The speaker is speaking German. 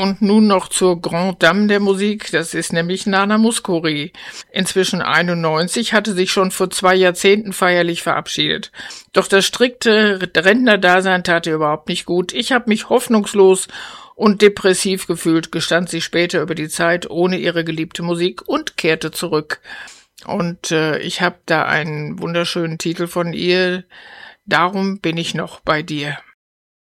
Und nun noch zur Grande Dame der Musik, das ist nämlich Nana Mouskouri. Inzwischen 91, hatte sich schon vor 2 Jahrzehnten feierlich verabschiedet. Doch das strikte Rentnerdasein tat ihr überhaupt nicht gut. Ich habe mich hoffnungslos und depressiv gefühlt, gestand sie später über die Zeit ohne ihre geliebte Musik und kehrte zurück. Und ich habe da einen wunderschönen Titel von ihr, Darum bin ich noch bei dir.